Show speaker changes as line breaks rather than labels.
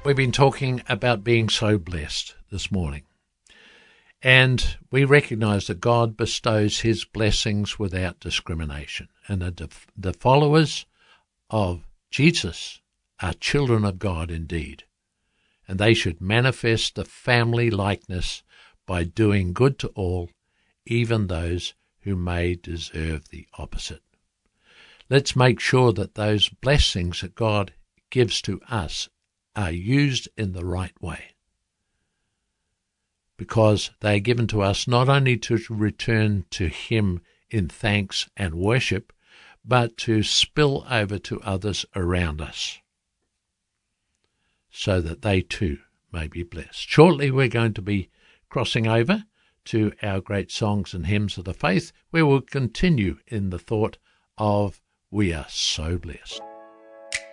We've been talking about being so blessed this morning. And we recognize that God bestows his blessings without discrimination. And the followers of Jesus are children of God indeed. And they should manifest the family likeness by doing good to all, even those who may deserve the opposite. Let's make sure that those blessings that God gives to us are used in the right way, because they are given to us not only to return to him in thanks and worship, but to spill over to others around us, so that they too may be blessed. Shortly we're going to be crossing over to our great songs and hymns of the faith, where we'll continue in the thought of we are so blessed.